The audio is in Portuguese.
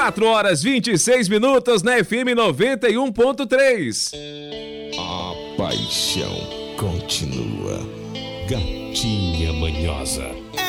4h26 na FM 91.3. A paixão continua. Gatinha Manhosa.